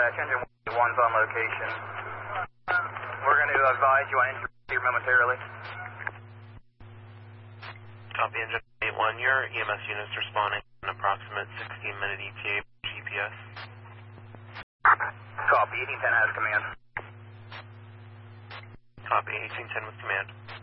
dispatch. Engine 1's on location. We're going to advise you on entry here momentarily. Copy, Engine 81. Your EMS unit's responding an approximate 16-minute ETA GPS. Copy, 1810 has command. Copy, 1810 with command.